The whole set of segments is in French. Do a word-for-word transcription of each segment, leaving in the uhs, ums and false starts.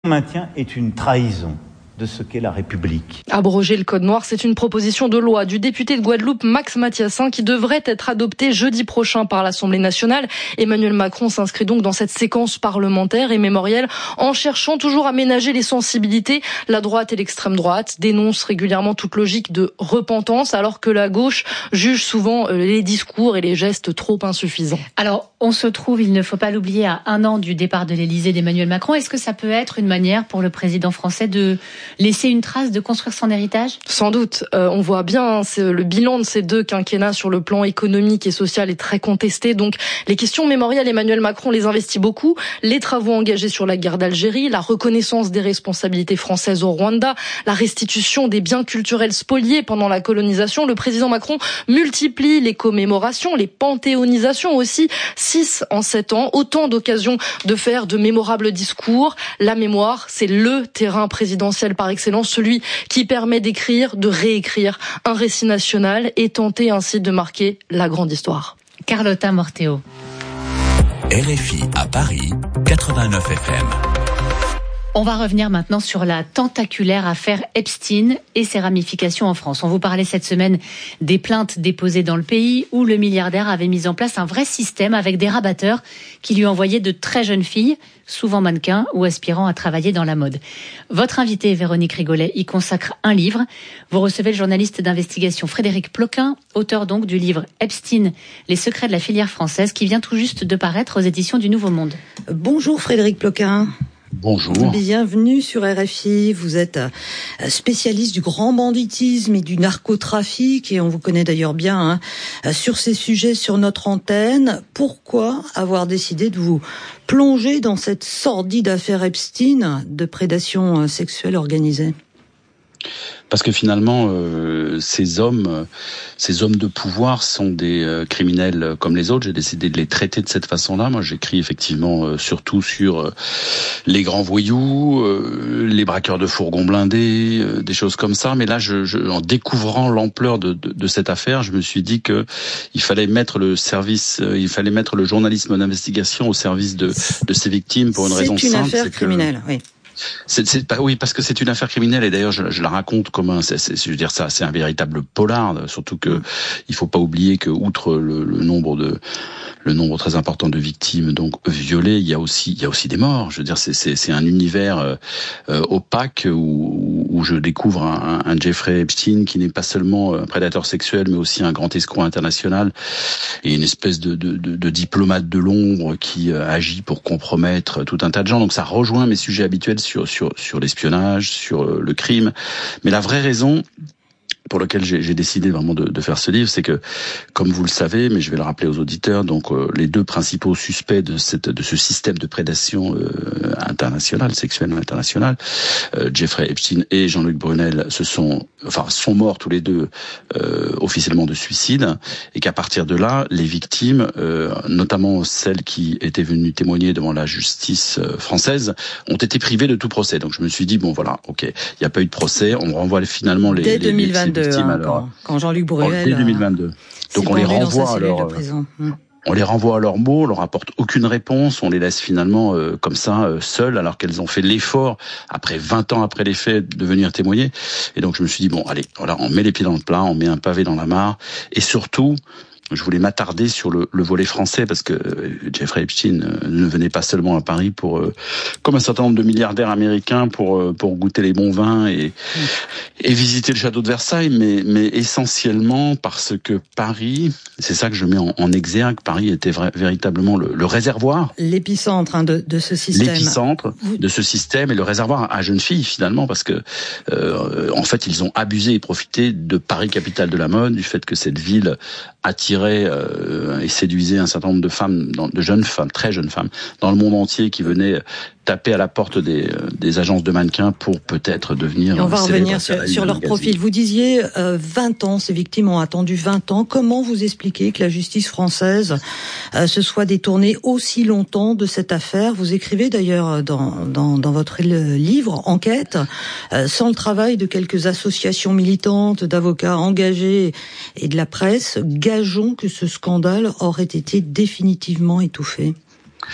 maintien est une trahison de ce qu'est la République. Abroger le code noir, c'est une proposition de loi du député de Guadeloupe Max Mathiassin qui devrait être adoptée jeudi prochain par l'Assemblée nationale. Emmanuel Macron s'inscrit donc dans cette séquence parlementaire et mémorielle en cherchant toujours à ménager les sensibilités. La droite et l'extrême droite dénoncent régulièrement toute logique de repentance alors que la gauche juge souvent les discours et les gestes trop insuffisants. Alors, on se trouve, il ne faut pas l'oublier, à un an du départ de l'Élysée d'Emmanuel Macron. Est-ce que ça peut être une manière pour le président français de laisser une trace, de construire son héritage ? Sans doute. Euh, on voit bien, hein, c'est le bilan de ces deux quinquennats sur le plan économique et social est très contesté. Donc, les questions mémorielles, Emmanuel Macron les investit beaucoup. Les travaux engagés sur la guerre d'Algérie, la reconnaissance des responsabilités françaises au Rwanda, la restitution des biens culturels spoliés pendant la colonisation. Le président Macron multiplie les commémorations, les panthéonisations aussi. Six en sept ans, autant d'occasions de faire de mémorables discours. La mémoire, c'est le terrain présidentiel par excellence, celui qui permet d'écrire, de réécrire un récit national et tenter ainsi de marquer la grande histoire. Carlotta Morteo. R F I à Paris, quatre-vingt-neuf F M. On va revenir maintenant sur la tentaculaire affaire Epstein et ses ramifications en France. On vous parlait cette semaine des plaintes déposées dans le pays où le milliardaire avait mis en place un vrai système avec des rabatteurs qui lui envoyaient de très jeunes filles, souvent mannequins ou aspirant à travailler dans la mode. Votre invité, Véronique Rigolet, y consacre un livre. Vous recevez le journaliste d'investigation Frédéric Ploquin, auteur donc du livre Epstein, les secrets de la filière française, qui vient tout juste de paraître aux éditions du Nouveau Monde. Bonjour Frédéric Ploquin. Bonjour. Bienvenue sur R F I. Vous êtes spécialiste du grand banditisme et du narcotrafic et on vous connaît d'ailleurs bien hein, sur ces sujets sur notre antenne. Pourquoi avoir décidé de vous plonger dans cette sordide affaire Epstein de prédation sexuelle organisée ? Parce que finalement, euh, ces hommes, euh, ces hommes de pouvoir sont des euh, criminels comme les autres. J'ai décidé de les traiter de cette façon-là. Moi, j'écris effectivement euh, surtout sur euh, les grands voyous, euh, les braqueurs de fourgons blindés, euh, des choses comme ça. Mais là, je, je, en découvrant l'ampleur de, de, de cette affaire, je me suis dit que il fallait mettre le service, euh, il fallait mettre le journalisme d'investigation au service de, de ces victimes pour une raison simple. C'est une affaire criminelle, oui. C'est, c'est pas, oui, parce que c'est une affaire criminelle et d'ailleurs je, je la raconte comme un, c'est, c'est, je veux dire ça, c'est un véritable polar. Surtout que il faut pas oublier que outre le, le nombre de, le nombre très important de victimes donc violées, il y a aussi, il y a aussi des morts. Je veux dire, c'est, c'est, c'est un univers euh, euh, opaque où, où je découvre un, un Jeffrey Epstein qui n'est pas seulement un prédateur sexuel, mais aussi un grand escroc international et une espèce de, de, de, de diplomate de l'ombre qui euh, agit pour compromettre tout un tas de gens. Donc ça rejoint mes sujets habituels sur sur sur l'espionnage, sur le crime, mais la vraie raison pour laquelle j'ai, j'ai décidé vraiment de, de faire ce livre, c'est que, comme vous le savez, mais je vais le rappeler aux auditeurs, donc euh, les deux principaux suspects de cette de ce système de prédation euh, internationale, sexuelle internationale, euh, Jeffrey Epstein et Jean-Luc Brunel, se sont, enfin, sont morts tous les deux euh, officiellement de suicide, et qu'à partir de là, les victimes, euh, notamment celles qui étaient venues témoigner devant la justice euh, française, ont été privées de tout procès. Donc je me suis dit bon voilà, ok, il n'y a pas eu de procès, on renvoie finalement les, Dès les deux mille vingt-deux. Victimes, Hein, alors, quand, quand Jean-Luc Brunel dès deux mille vingt-deux. Donc on les renvoie à leur, mmh. on les renvoie à leurs mots, on leur apporte aucune réponse, on les laisse finalement euh, comme ça euh, seuls alors qu'elles ont fait l'effort après vingt ans après les faits de venir témoigner. Et donc je me suis dit bon allez, voilà, on met les pieds dans le plat, on met un pavé dans la mare et surtout je voulais m'attarder sur le, le volet français parce que Jeffrey Epstein ne venait pas seulement à Paris pour, euh, comme un certain nombre de milliardaires américains, pour euh, pour goûter les bons vins et et visiter le château de Versailles, mais mais essentiellement parce que Paris, c'est ça que je mets en, en exergue, Paris était vrai, véritablement le, le réservoir, l'épicentre hein, de de ce système, l'épicentre de ce système et le réservoir à jeunes filles finalement parce que euh, en fait ils ont abusé et profité de Paris capitale de la mode, du fait que cette ville attirait euh, et séduisait un certain nombre de femmes, de jeunes femmes, très jeunes femmes, dans le monde entier qui venaient taper à la porte des, des agences de mannequins pour peut-être devenir. Et on va revenir sur, sur leur profil. Vous disiez euh, vingt ans, ces victimes ont attendu vingt ans. Comment vous expliquez que la justice française euh, se soit détournée aussi longtemps de cette affaire ? Vous écrivez d'ailleurs dans, dans, dans votre livre, Enquête, euh, sans le travail de quelques associations militantes, d'avocats engagés et de la presse, gageons que ce scandale aurait été définitivement étouffé.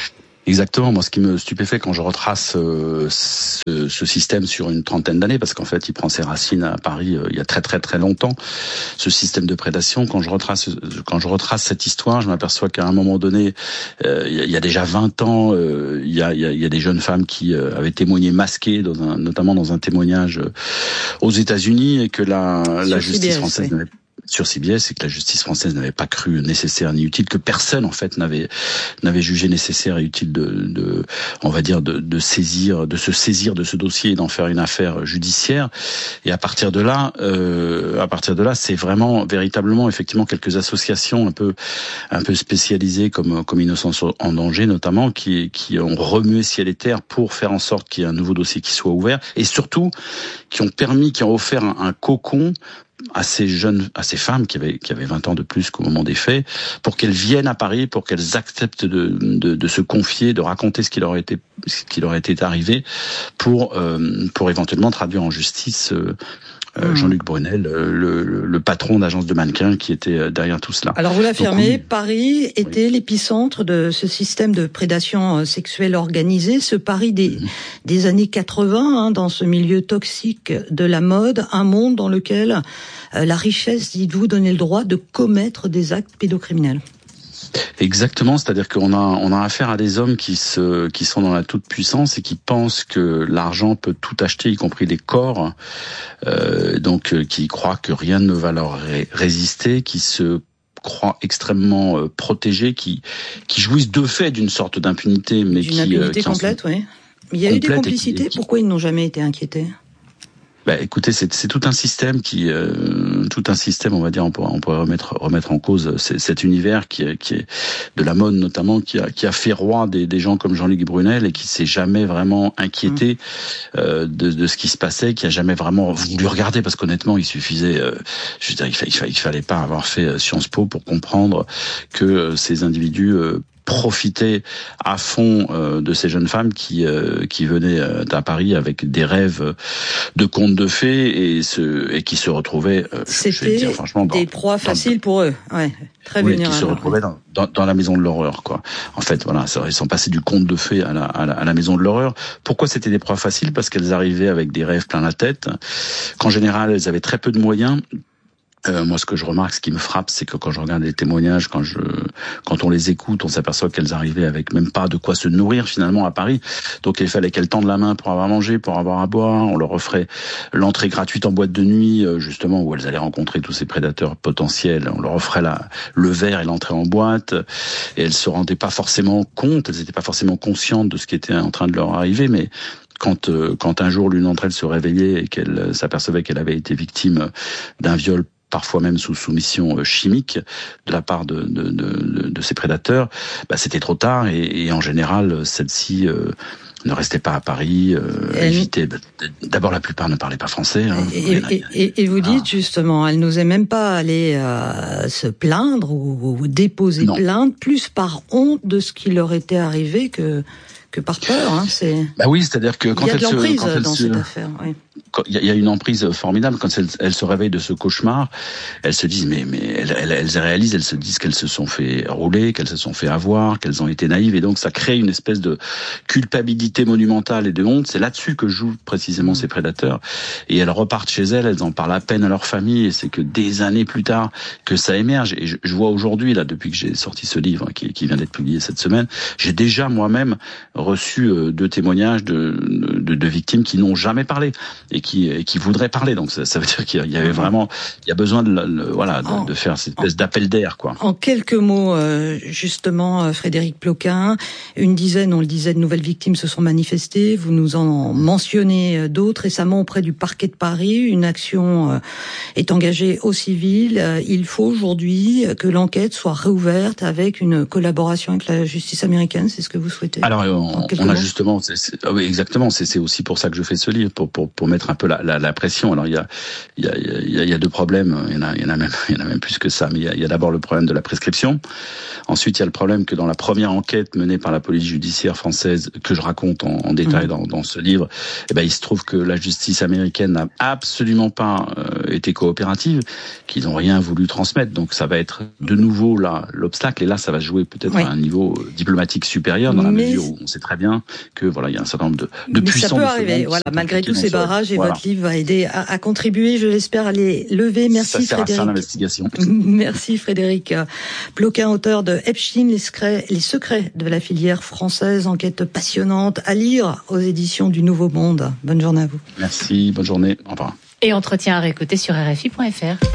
Exactement. Moi, ce qui me stupéfait quand je retrace euh, ce, ce système sur une trentaine d'années, parce qu'en fait, il prend ses racines à Paris euh, il y a très très très longtemps. Ce système de prédation, quand je retrace, quand je retrace cette histoire, je m'aperçois qu'à un moment donné, euh, il, y a, il y a déjà vingt ans, euh, il, y a, il, y a, il y a des jeunes femmes qui euh, avaient témoigné masquées, dans un, notamment dans un témoignage euh, aux États-Unis, et que la, la justice C B S, française oui. n'avait sur C B S, c'est que la justice française n'avait pas cru nécessaire ni utile, que personne en fait n'avait n'avait jugé nécessaire et utile de, de on va dire de, de saisir, de se saisir de ce dossier et d'en faire une affaire judiciaire. Et à partir de là, euh, à partir de là, c'est vraiment véritablement effectivement quelques associations un peu un peu spécialisées comme comme Innocence en danger notamment, qui qui ont remué ciel et terre pour faire en sorte qu'il y ait un nouveau dossier qui soit ouvert, et surtout qui ont permis, qui ont offert un, un cocon à ces jeunes, à ces femmes qui avaient qui avaient vingt ans de plus qu'au moment des faits, pour qu'elles viennent à Paris, pour qu'elles acceptent de, de de se confier, de raconter ce qui leur a été ce qui leur était arrivé, pour euh, pour éventuellement traduire en justice euh, euh, Jean-Luc Brunel, le, le, le patron d'agence de mannequins qui était derrière tout cela. Alors vous l'affirmez, Donc, oui. Paris était oui. l'épicentre de ce système de prédation sexuelle organisée, ce Paris des, mmh. des années quatre-vingts, hein, dans ce milieu toxique de la mode, un monde dans lequel euh, la richesse, dites-vous, donnait le droit de commettre des actes pédocriminels. Exactement, c'est-à-dire qu'on a on a affaire à des hommes qui se qui sont dans la toute puissance et qui pensent que l'argent peut tout acheter, y compris les corps, euh, donc euh, qui croient que rien ne va leur ré- résister, qui se croient extrêmement euh, protégés, qui qui jouissent de fait d'une sorte d'impunité, mais d'une qui impunité euh, qui complète, oui. Il y a eu des complicités. Qui, Pourquoi ils n'ont jamais été inquiétés? Bah, écoutez, c'est, c'est tout un système qui, euh, tout un système, on va dire, on pourrait, on pourrait remettre, remettre en cause c'est, cet univers qui est, qui est de la mode notamment, qui a, qui a fait roi des, des gens comme Jean-Luc Brunel et qui s'est jamais vraiment inquiété mmh. euh, de, de ce qui se passait, qui a jamais vraiment voulu regarder, parce qu'honnêtement, il suffisait, euh, je veux dire, il, fa, il, fa, il fallait pas avoir fait Sciences Po pour comprendre que euh, ces individus euh, profiter à fond euh, de ces jeunes femmes qui euh, qui venaient euh, à Paris avec des rêves de contes de fées et se et qui se retrouvaient euh, c'était je vais dire, franchement, dans, des proies faciles dans, pour eux, ouais, très oui, vulnérables. Qui se retrouvaient dans, dans, dans la maison de l'horreur, quoi. En fait, voilà, ils sont passés du conte de fées à la, à la à la maison de l'horreur. Pourquoi c'était des proies faciles? Parce qu'elles arrivaient avec des rêves plein la tête, qu'en général elles avaient très peu de moyens. Euh, moi, ce que je remarque, ce qui me frappe, c'est que quand je regarde les témoignages, quand je, quand on les écoute, on s'aperçoit qu'elles arrivaient avec même pas de quoi se nourrir finalement à Paris. Donc, il fallait qu'elles tendent la main pour avoir à manger, pour avoir à boire. On leur offrait l'entrée gratuite en boîte de nuit, justement, où elles allaient rencontrer tous ces prédateurs potentiels. On leur offrait la, le verre et l'entrée en boîte. Et elles se rendaient pas forcément compte, elles étaient pas forcément conscientes de ce qui était en train de leur arriver, mais quand, euh, quand un jour l'une d'entre elles se réveillait et qu'elle s'apercevait qu'elle avait été victime d'un viol, parfois même sous soumission chimique de la part de, de, de, de ces prédateurs, bah c'était trop tard et, et en général, celles-ci euh, ne restaient pas à Paris, euh, elle... évitaient. D'abord, la plupart ne parlaient pas français. Hein, et, et, et, et vous dites ah. justement, elle n'osait même pas aller euh, se plaindre ou, ou déposer non. plainte, plus par honte de ce qui leur était arrivé que que par peur. Hein, c'est. Bah oui, c'est-à-dire que quand il y a elle de l'emprise se, quand elle dans se... cette affaire. Oui. Il y a une emprise formidable quand elles, elles se réveillent de ce cauchemar. Elles se disent, mais mais elles, elles, elles réalisent, elles se disent qu'elles se sont fait rouler, qu'elles se sont fait avoir, qu'elles ont été naïves, et donc ça crée une espèce de culpabilité monumentale et de honte. C'est là-dessus que jouent précisément mmh. ces prédateurs. Et elles repartent chez elles, elles en parlent à peine à leur famille, et c'est que des années plus tard que ça émerge. Et je, je vois aujourd'hui, là, depuis que j'ai sorti ce livre qui, qui vient d'être publié cette semaine, j'ai déjà moi-même reçu euh, deux témoignages de, de, de victimes qui n'ont jamais parlé et qui, et qui voudraient parler. Donc ça, ça veut dire qu'il y avait vraiment, il y a besoin de, le, voilà, de, en, de faire cette espèce en, d'appel d'air, quoi. En quelques mots, euh, justement, Frédéric Ploquin, une dizaine, on le disait, de nouvelles victimes se sont manifestées. Vous nous en mentionnez d'autres récemment auprès du parquet de Paris. Une action euh, est engagée au civil. Euh, il faut aujourd'hui que l'enquête soit réouverte avec une collaboration avec la justice américaine. C'est ce que vous souhaitez? Alors, on, on a justement, c'est, c'est, oui, exactement. C'est, c'est aussi pour ça que je fais ce livre, pour pour pour mettre un peu la, la, la pression. Alors il y a il y a il y a, il y a deux problèmes. Il y en a il y en a même il y en a même plus que ça. Mais il y a, il y a d'abord le problème de la prescription. Ensuite il y a le problème que dans la première enquête menée par la police judiciaire française, que je raconte en, en détail mmh. dans, dans ce livre, eh ben il se trouve que la justice américaine n'a absolument pas euh, été coopératives, qu'ils n'ont rien voulu transmettre. Donc ça va être de nouveau là l'obstacle, et là ça va jouer peut-être oui. à un niveau diplomatique supérieur, dans mais... la mesure où on sait très bien que voilà, il y a un certain nombre de, de mais puissants. Ça peut arriver. Voilà, malgré tous ces barrages, et voilà. votre livre va aider à, à contribuer, je l'espère, à les lever. Merci ça Frédéric. Ça l'investigation. Merci Frédéric Ploquin, auteur de Epstein, les secrets, les secrets de la filière française, enquête passionnante à lire aux éditions du Nouveau Monde. Bonne journée à vous. Merci, bonne journée. Au revoir. Et entretien à réécouter sur R F I point F R.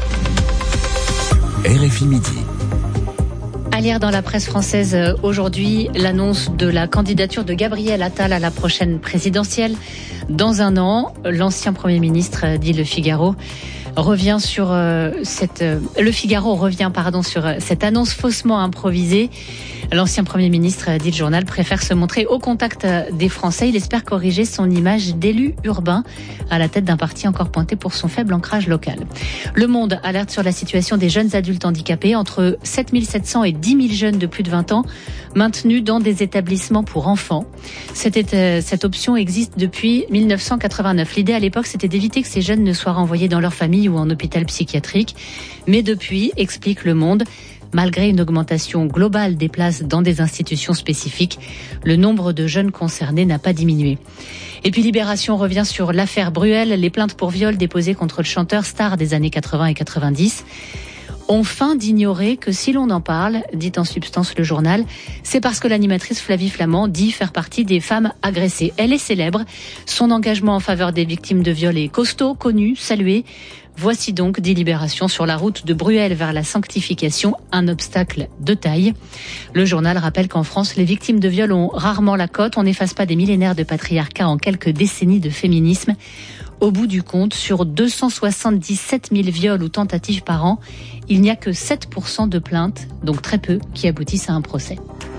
R F I Midi. À lire dans la presse française aujourd'hui, l'annonce de la candidature de Gabriel Attal à la prochaine présidentielle. Dans un an, l'ancien Premier ministre, dit Le Figaro, revient sur euh, cette euh, Le Figaro revient pardon sur euh, cette annonce faussement improvisée. L'ancien Premier ministre, dit le journal, préfère se montrer au contact des Français. Il espère corriger son image d'élu urbain à la tête d'un parti encore pointé pour son faible ancrage local. Le Monde alerte sur la situation des jeunes adultes handicapés, entre sept mille sept cents et dix mille jeunes de plus de vingt ans maintenus dans des établissements pour enfants. Cette, euh, cette option existe depuis mille neuf cent quatre-vingt-neuf. L'idée à l'époque, c'était d'éviter que ces jeunes ne soient renvoyés dans leur famille ou en hôpital psychiatrique. Mais depuis, explique Le Monde, malgré une augmentation globale des places dans des institutions spécifiques, le nombre de jeunes concernés n'a pas diminué. Et puis Libération revient sur l'affaire Bruel, les plaintes pour viol déposées contre le chanteur star des années quatre-vingts et quatre-vingt-dix. On feint d'ignorer que si l'on en parle, dit en substance le journal, c'est parce que l'animatrice Flavie Flament dit faire partie des femmes agressées. Elle est célèbre, son engagement en faveur des victimes de viol est costaud, connu, salué. Voici donc, dit Libération, sur la route de Bruel vers la sanctification, un obstacle de taille. Le journal rappelle qu'en France, les victimes de viol ont rarement la cote. On n'efface pas des millénaires de patriarcat en quelques décennies de féminisme. Au bout du compte, sur deux cent soixante-dix-sept mille viols ou tentatives par an, il n'y a que sept pour cent de plaintes, donc très peu, qui aboutissent à un procès.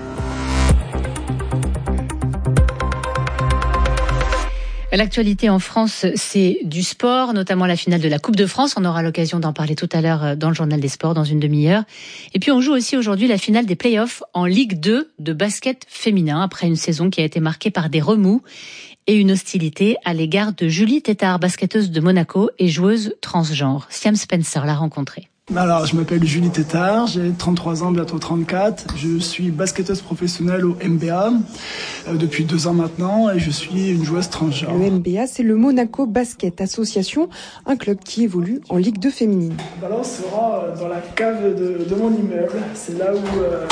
L'actualité en France, c'est du sport, notamment la finale de la Coupe de France. On aura l'occasion d'en parler tout à l'heure dans le Journal des Sports, dans une demi-heure. Et puis on joue aussi aujourd'hui la finale des play-offs en Ligue deux de basket féminin, après une saison qui a été marquée par des remous et une hostilité à l'égard de Julie Tétard, basketteuse de Monaco et joueuse transgenre. Siam Spencer l'a rencontrée. Alors, je m'appelle Julie Tétard, j'ai trente-trois ans, bientôt trente-quatre. Je suis basketteuse professionnelle au M B A euh, depuis deux ans maintenant et je suis une joueuse transgenre. Le M B A, c'est le Monaco Basket Association, un club qui évolue en Ligue deux féminine. Alors, on sera dans la cave de, de mon immeuble. C'est là où... Euh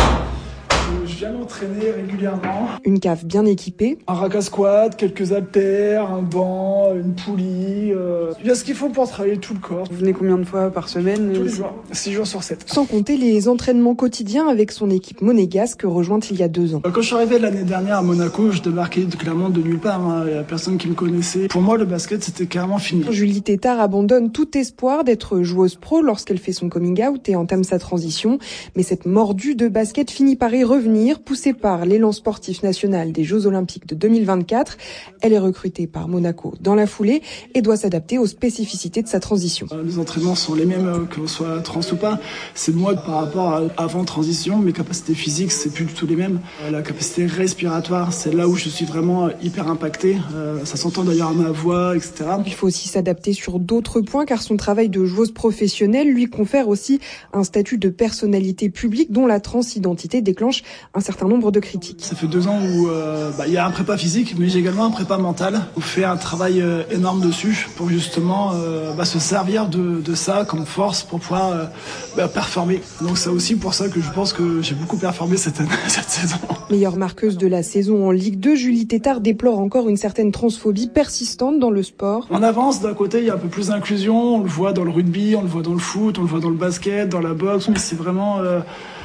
je viens m'entraîner régulièrement. Une cave bien équipée. Un rack à squat, quelques haltères, un banc, une poulie. Euh... Il y a ce qu'il faut pour travailler tout le corps. Vous venez combien de fois par semaine? Tous les jours, six jours sur sept. Sans compter les entraînements quotidiens avec son équipe monégasque rejointe il y a deux ans. Quand je suis arrivé l'année dernière à Monaco, je débarquais clairement de nulle part. Hein. Il n'y a personne qui me connaissait. Pour moi, le basket, c'était carrément fini. Julie Tétard abandonne tout espoir d'être joueuse pro lorsqu'elle fait son coming out et entame sa transition. Mais cette mordue de basket finit par y revenir. Poussée par l'élan sportif national des Jeux Olympiques de deux mille vingt-quatre, elle est recrutée par Monaco dans la foulée et doit s'adapter aux spécificités de sa transition. Les entraînements sont les mêmes que l'on soit trans ou pas. C'est moi par rapport à avant transition, mes capacités physiques c'est plus du tout les mêmes. La capacité respiratoire, c'est là où je suis vraiment hyper impacté. Ça s'entend d'ailleurs à ma voix, et cetera. Il faut aussi s'adapter sur d'autres points car son travail de joueuse professionnelle lui confère aussi un statut de personnalité publique dont la transidentité déclenche un certain nombre de critiques. Ça fait deux ans où euh, bah, y a un prépa physique, mais j'ai également un prépa mental. On fait un travail euh, énorme dessus pour justement euh, bah, se servir de, de ça comme force pour pouvoir euh, bah, performer. Donc c'est aussi pour ça que je pense que j'ai beaucoup performé cette, année, cette saison. Meilleure marqueuse de la saison en Ligue deux, Julie Tétard déplore encore une certaine transphobie persistante dans le sport. On avance, d'un côté il y a un peu plus d'inclusion, on le voit dans le rugby, on le voit dans le foot, on le voit dans le basket, dans la boxe, mais c'est vraiment... Euh,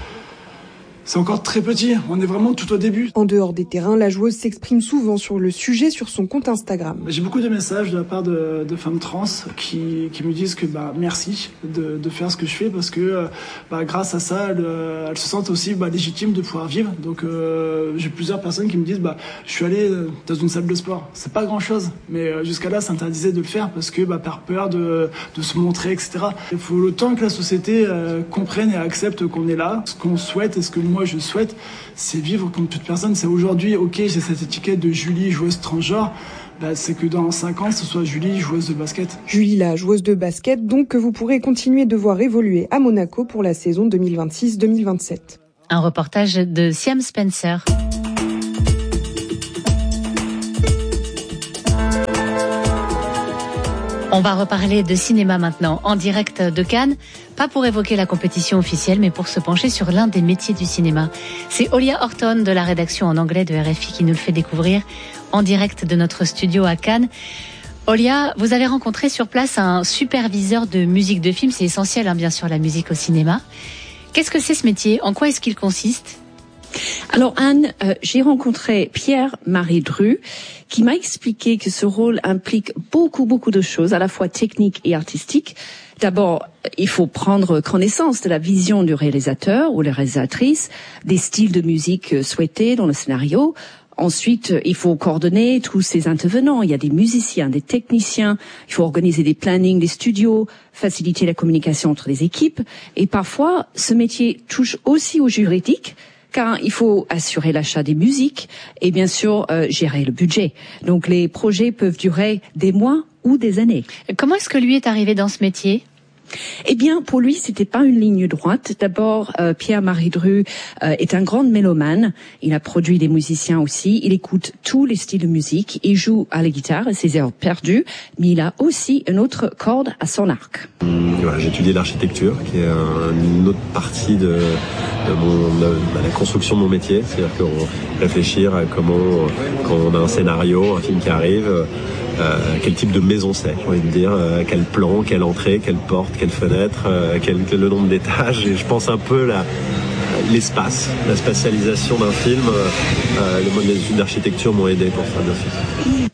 C'est encore très petit, on est vraiment tout au début. En dehors des terrains, la joueuse s'exprime souvent sur le sujet sur son compte Instagram. J'ai beaucoup de messages de la part de, de femmes trans qui, qui me disent que bah, merci de, de faire ce que je fais parce que bah, grâce à ça, elles, elles se sentent aussi bah, légitimes de pouvoir vivre. Donc euh, j'ai plusieurs personnes qui me disent bah, je suis allé dans une salle de sport. C'est pas grand chose, mais jusqu'à là, ça interdisait de le faire parce que bah, par peur de, de se montrer, et cetera. Il faut le temps que la société euh, comprenne et accepte qu'on est là, ce qu'on souhaite et ce que moi je souhaite, c'est vivre comme toute personne. C'est aujourd'hui, ok, j'ai cette étiquette de Julie, joueuse transgenre. bah, c'est que dans cinq ans, ce soit Julie, joueuse de basket. Julie, la joueuse de basket, donc que vous pourrez continuer de voir évoluer à Monaco pour la saison deux mille vingt-six deux mille vingt-sept. Un reportage de Siam Spencer. On va reparler de cinéma maintenant, en direct de Cannes, pas pour évoquer la compétition officielle, mais pour se pencher sur l'un des métiers du cinéma. C'est Olia Horton de la rédaction en anglais de R F I qui nous le fait découvrir en direct de notre studio à Cannes. Olia, vous avez rencontré sur place un superviseur de musique de film, c'est essentiel hein, bien sûr la musique au cinéma. Qu'est-ce que c'est ce métier ? En quoi est-ce qu'il consiste ? Alors Anne, euh, j'ai rencontré Pierre-Marie Dru qui m'a expliqué que ce rôle implique beaucoup, beaucoup de choses, à la fois techniques et artistiques. D'abord, il faut prendre connaissance de la vision du réalisateur ou la réalisatrice, des styles de musique souhaités dans le scénario. Ensuite, il faut coordonner tous ces intervenants. Il y a des musiciens, des techniciens. Il faut organiser des plannings, des studios, faciliter la communication entre les équipes. Et parfois, ce métier touche aussi au juridique, car il faut assurer l'achat des musiques et bien sûr euh, gérer le budget. Donc les projets peuvent durer des mois ou des années. Comment est-ce que lui est arrivé dans ce métier ? Eh bien, pour lui, c'était pas une ligne droite. D'abord, euh, Pierre-Marie Dru euh, est un grand mélomane. Il a produit des musiciens aussi. Il écoute tous les styles de musique. Il joue à la guitare et ses heures perdues, mais il a aussi une autre corde à son arc. Voilà, j'ai étudié l'architecture, qui est un, une autre partie de, de, mon, de, de la construction de mon métier. C'est-à-dire qu'on réfléchir à comment, quand on a un scénario, un film qui arrive, Euh, quel type de maison c'est, j'ai envie de dire, euh, quel plan, quelle entrée, quelle porte, quelle fenêtre, euh, quel, quel le nombre d'étages, et je pense un peu la, l'espace, la spatialisation d'un film, euh, le mode des études d'architecture m'ont aidé pour faire l'office.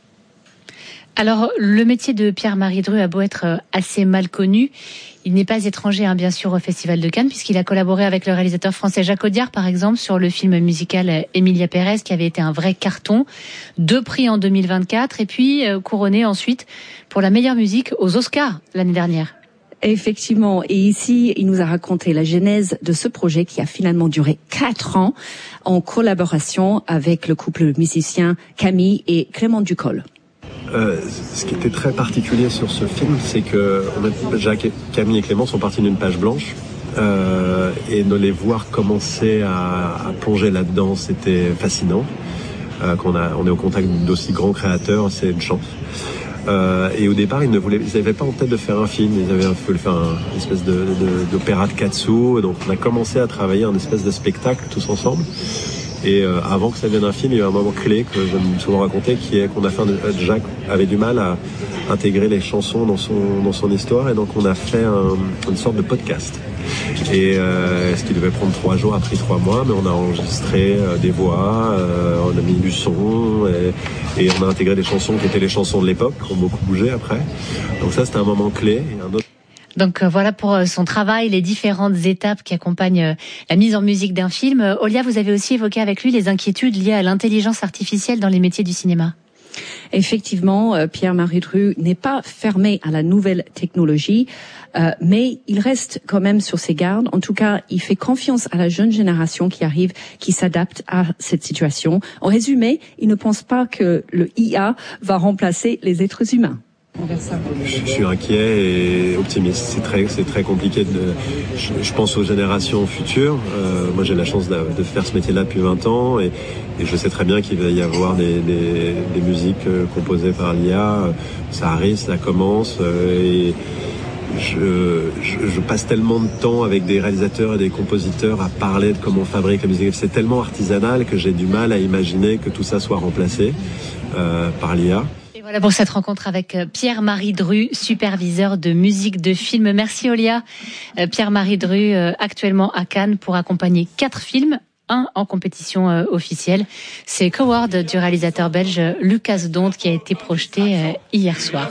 Alors, le métier de Pierre-Marie Dru a beau être assez mal connu, il n'est pas étranger, hein, bien sûr, au Festival de Cannes, puisqu'il a collaboré avec le réalisateur français Jacques Audiard, par exemple, sur le film musical Emilia Pérez, qui avait été un vrai carton. Deux prix en deux mille vingt-quatre, et puis euh, couronné ensuite pour la meilleure musique aux Oscars l'année dernière. Effectivement, et ici, il nous a raconté la genèse de ce projet qui a finalement duré quatre ans en collaboration avec le couple musicien Camille et Clément Ducol. Euh, ce qui était très particulier sur ce film, c'est que Jacques, Camille et Clément sont partis d'une page blanche euh, et de les voir commencer à, à plonger là-dedans, c'était fascinant. Euh, qu'on a, on est au contact d'aussi grands créateurs, c'est une chance. Euh, et au départ, ils ne voulaient, ils n'avaient pas en tête de faire un film, ils avaient voulu faire un, une espèce de, de, d'opéra de Katsu. Donc, on a commencé à travailler un espèce de spectacle tous ensemble. Et euh, avant que ça devienne un film, il y a eu un moment clé que j'aime souvent raconter, qui est qu'on a fait, un, Jacques avait du mal à intégrer les chansons dans son dans son histoire, et donc on a fait un, une sorte de podcast. Et euh, ce qui devait prendre trois jours a pris trois mois, mais on a enregistré euh, des voix, euh, on a mis du son, et, et on a intégré des chansons qui étaient les chansons de l'époque, qui ont beaucoup bougé après. Donc ça, c'était un moment clé. Et un autre Donc euh, voilà pour euh, son travail, les différentes étapes qui accompagnent euh, la mise en musique d'un film. Euh, Olia, vous avez aussi évoqué avec lui les inquiétudes liées à l'intelligence artificielle dans les métiers du cinéma. Effectivement, euh, Pierre-Marie Dru n'est pas fermé à la nouvelle technologie, euh, mais il reste quand même sur ses gardes. En tout cas, il fait confiance à la jeune génération qui arrive, qui s'adapte à cette situation. En résumé, il ne pense pas que le I A va remplacer les êtres humains. Je suis inquiet et optimiste. C'est très, c'est très compliqué. De, je, je pense aux générations futures. Euh, moi, j'ai la chance de, de faire ce métier-là depuis vingt ans, et, et je sais très bien qu'il va y avoir des, des, des musiques composées par l'I A. Ça arrive, ça commence. Et je, je, je passe tellement de temps avec des réalisateurs et des compositeurs à parler de comment on fabrique la musique. C'est tellement artisanal que j'ai du mal à imaginer que tout ça soit remplacé euh, par l'I A. Voilà pour cette rencontre avec Pierre-Marie Dru, superviseur de musique de film. Merci Olia. Pierre-Marie Dru, actuellement à Cannes pour accompagner quatre films, un en compétition officielle. C'est Coward du réalisateur belge Lucas Donde qui a été projeté hier soir.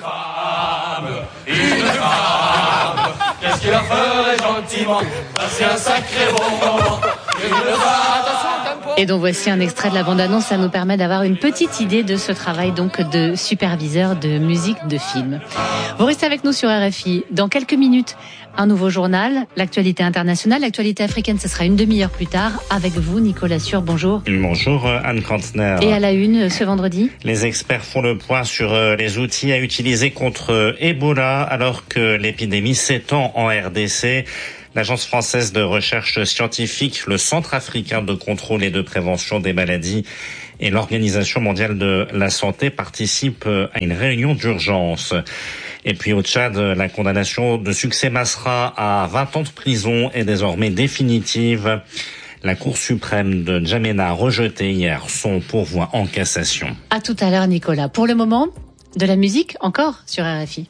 Une femme, qu'est-ce qu'il leur ferait gentiment passer un sacré bon moment. Une femme. Et donc voici un extrait de la bande-annonce, ça nous permet d'avoir une petite idée de ce travail donc de superviseur de musique de film. Vous restez avec nous sur R F I. Dans quelques minutes, un nouveau journal, l'actualité internationale, l'actualité africaine, ce sera une demi-heure plus tard. Avec vous, Nicolas Sûr, bonjour. Bonjour Anne Kantner. Et à la une, ce vendredi, les experts font le point sur les outils à utiliser contre Ebola alors que l'épidémie s'étend en R D C. L'Agence française de recherche scientifique, le Centre africain de contrôle et de prévention des maladies et l'Organisation mondiale de la santé participent à une réunion d'urgence. Et puis au Tchad, la condamnation de Succès Masra à vingt ans de prison est désormais définitive. La Cour suprême de N'Djamena a rejeté hier son pourvoi en cassation. À tout à l'heure, Nicolas. Pour le moment, de la musique encore sur R F I.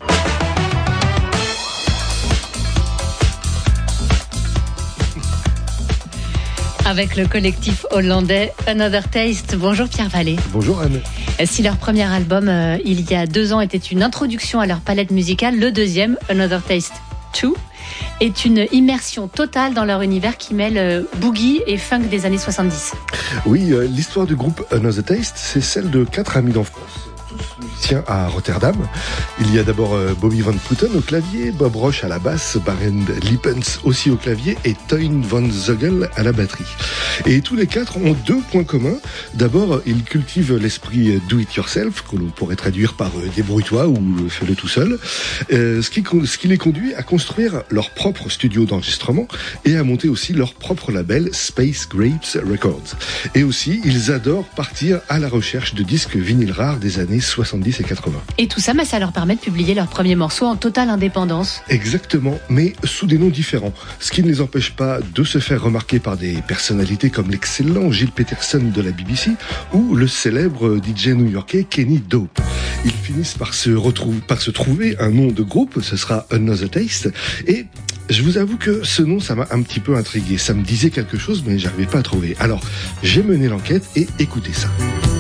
Avec le collectif hollandais Another Taste. Bonjour Pierre Vallée. Bonjour Anne. Si leur premier album, euh, il y a deux ans, était une introduction à leur palette musicale, le deuxième, Another Taste deux, est une immersion totale dans leur univers qui mêle euh, boogie et funk des années soixante-dix. Oui, euh, l'histoire du groupe Another Taste, c'est celle de quatre amis d'enfance, musicien à Rotterdam. Il y a d'abord euh, Bobby Van Putten au clavier, Bob Roche à la basse, Barend Lippens aussi au clavier et Toyn Van Zogel à la batterie. Et tous les quatre ont deux points communs. D'abord, ils cultivent l'esprit do-it-yourself, que l'on pourrait traduire par euh, débrouille-toi ou euh, fais-le tout seul, euh, ce, qui, ce qui les conduit à construire leur propre studio d'enregistrement et à monter aussi leur propre label Space Grapes Records. Et aussi, ils adorent partir à la recherche de disques vinyles rares des années soixante-dix et quatre-vingts. Et tout ça, bah, ça leur permet de publier leur premier morceau en totale indépendance. Exactement, mais sous des noms différents. Ce qui ne les empêche pas de se faire remarquer par des personnalités comme l'excellent Gilles Peterson de la B B C ou le célèbre D J new-yorkais Kenny Dope. Ils finissent par se, retrouver, par se trouver un nom de groupe, ce sera Another Taste, et je vous avoue que ce nom, ça m'a un petit peu intrigué. Ça me disait quelque chose, mais j'arrivais pas à trouver. Alors, j'ai mené l'enquête et écoutez ça.